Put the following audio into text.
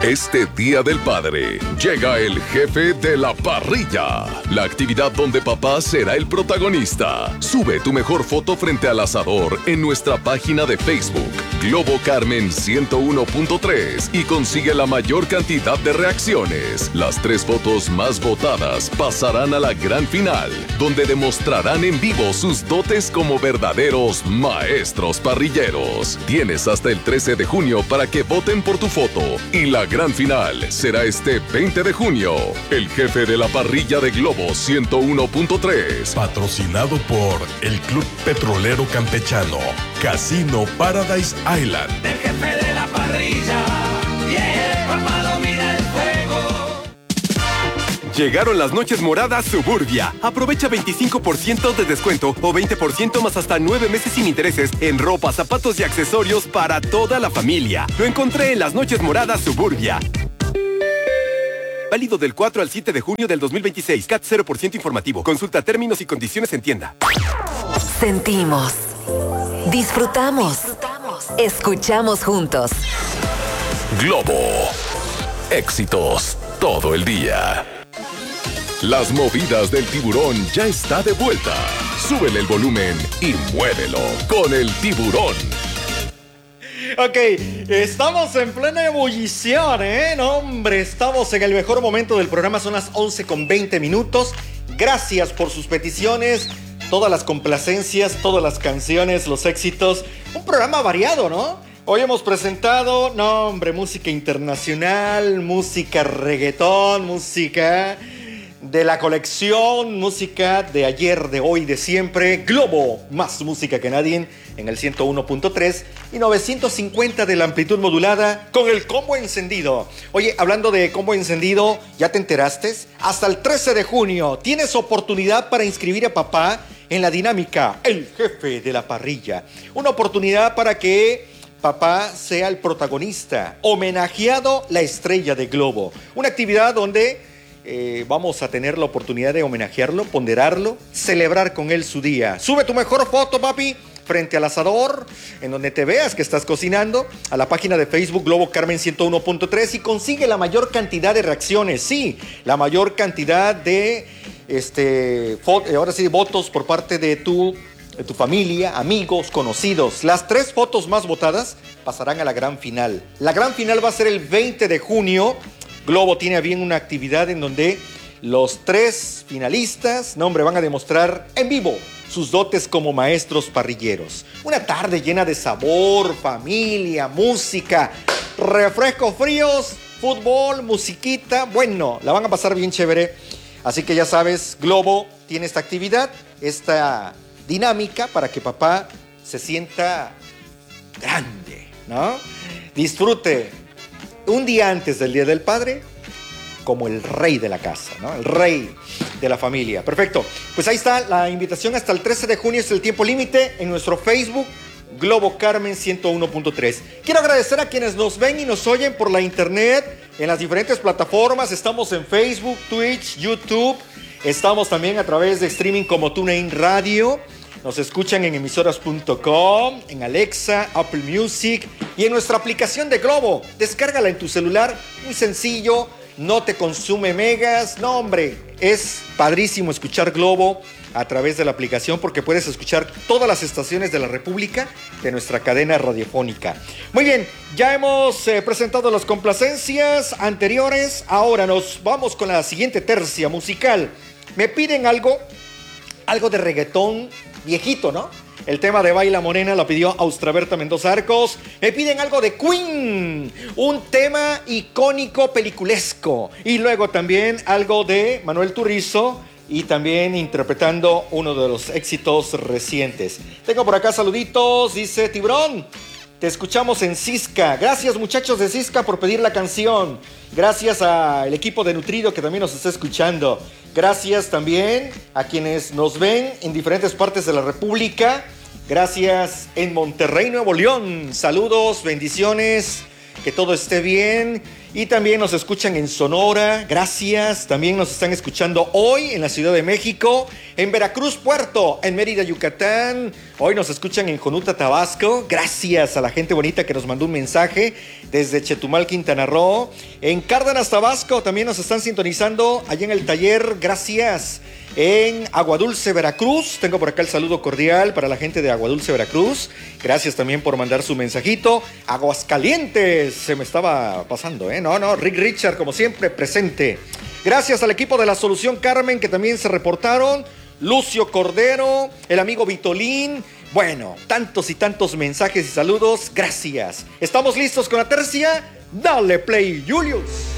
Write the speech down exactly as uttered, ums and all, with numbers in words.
Este Día del Padre, llega el jefe de la parrilla. La actividad donde papá será el protagonista. Sube tu mejor foto frente al asador en nuestra página de Facebook, Globo Carmen ciento uno punto tres, y consigue la mayor cantidad de reacciones. Las tres fotos más votadas pasarán a la gran final, donde demostrarán en vivo sus dotes como verdaderos maestros parrilleros. Tienes hasta el trece de junio para que voten por tu foto, y la gran final será este veinte de junio. El jefe de la parrilla de Globo ciento uno punto tres. Patrocinado por el Club Petrolero Campechano, Casino Paradise Island. El jefe de la parrilla, yeah, papá domina el fuego. Llegaron las noches moradas Suburbia. Aprovecha veinticinco por ciento de descuento o veinte por ciento más hasta nueve meses sin intereses en ropa, zapatos y accesorios para toda la familia. Lo encontré en las noches moradas Suburbia. Válido del cuatro al siete de junio del dos mil veintiséis. C A T cero por ciento informativo. Consulta términos y condiciones en tienda. Sentimos. Disfrutamos. Escuchamos juntos. Globo. Éxitos todo el día. Las movidas del tiburón ya está de vuelta. Súbele el volumen y muévelo con el tiburón. Ok, estamos en plena ebullición, ¿eh? No, hombre, estamos en el mejor momento del programa. Son las once con veinte minutos. Gracias por sus peticiones, todas las complacencias, todas las canciones, los éxitos. Un programa variado, ¿no? Hoy hemos presentado, no, hombre, música internacional, música reggaetón, música de la colección, música de ayer, de hoy, de siempre. Globo, más música que nadie, en el ciento uno punto tres y novecientos cincuenta de la amplitud modulada, con el combo encendido. Oye, hablando de combo encendido, ¿ya te enteraste? Hasta el trece de junio tienes oportunidad para inscribir a papá en la dinámica El Jefe de la Parrilla. Una oportunidad para que papá sea el protagonista, homenajeado la estrella de Globo. Una actividad donde Eh, vamos a tener la oportunidad de homenajearlo, ponderarlo, celebrar con él su día. Sube tu mejor foto, papi, frente al asador, en donde te veas que estás cocinando, a la página de Facebook Globo Carmen ciento uno punto tres, y consigue la mayor cantidad de reacciones, sí, la mayor cantidad de, este, fo- ahora sí, votos por parte de tu, de tu familia, amigos, conocidos. Las tres fotos más votadas pasarán a la gran final. La gran final va a ser el veinte de junio. Globo tiene a bien una actividad en donde los tres finalistas, no hombre, van a demostrar en vivo sus dotes como maestros parrilleros. Una tarde llena de sabor, familia, música, refrescos fríos, fútbol, musiquita. Bueno, la van a pasar bien chévere. Así que ya sabes, Globo tiene esta actividad, esta dinámica para que papá se sienta grande, ¿no? Disfrute un día antes del Día del Padre como el rey de la casa, ¿no? El rey de la familia. Perfecto. Pues ahí está la invitación. Hasta el trece de junio es el tiempo límite en nuestro Facebook Globo Carmen ciento uno punto tres. Quiero agradecer a quienes nos ven y nos oyen por la internet en las diferentes plataformas. Estamos en Facebook, Twitch, YouTube. Estamos también a través de streaming como TuneIn Radio. Nos escuchan en emisoras punto com, en Alexa, Apple Music y en nuestra aplicación de Globo. Descárgala en tu celular, muy sencillo, no te consume megas. No, hombre, es padrísimo escuchar Globo a través de la aplicación porque puedes escuchar todas las estaciones de la República de nuestra cadena radiofónica. Muy bien, ya hemos eh, presentado las complacencias anteriores. Ahora nos vamos con la siguiente tercia musical. Me piden algo, algo de reggaetón viejito, ¿no? El tema de Baila Morena lo pidió Austraberta Mendoza Arcos. Me piden algo de Queen, un tema icónico peliculesco. Y luego también algo de Manuel Turizo y también interpretando uno de los éxitos recientes. Tengo por acá saluditos, dice Tiburón. Te escuchamos en Cisca. Gracias, muchachos de Cisca, por pedir la canción. Gracias al equipo de Nutrido que también nos está escuchando. Gracias también a quienes nos ven en diferentes partes de la República. Gracias en Monterrey, Nuevo León. Saludos, bendiciones. que todo esté bien. Y también nos escuchan en Sonora, gracias. También nos están escuchando hoy en la Ciudad de México, en Veracruz, Puerto, en Mérida, Yucatán. Hoy nos escuchan en Jonuta, Tabasco. Gracias a la gente bonita que nos mandó un mensaje desde Chetumal, Quintana Roo. En Cárdenas, Tabasco, también nos están sintonizando allá en el taller. Gracias. En Aguadulce, Veracruz, tengo por acá el saludo cordial para la gente de Aguadulce, Veracruz. Gracias también por mandar su mensajito. Aguascalientes, se me estaba pasando, ¿eh? No, no, Rick Richard, como siempre, presente. Gracias al equipo de la Solución Carmen, que también se reportaron. Lucio Cordero, el amigo Vitolín. Bueno, tantos y tantos mensajes y saludos. Gracias. ¿Estamos listos con la tercia? Dale play, Julius.